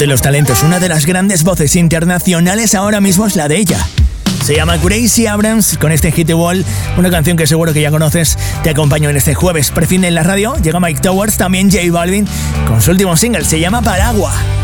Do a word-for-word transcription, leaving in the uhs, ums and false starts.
de los talentos, una de las grandes voces internacionales ahora mismo es la de ella. Se llama Gracie Abrams con este Hit the Wall, una canción que seguro que ya conoces. Te acompaño en este jueves. Precinde en la radio, llega Mike Towers, también J Balvin, con su último single, se llama Paragua.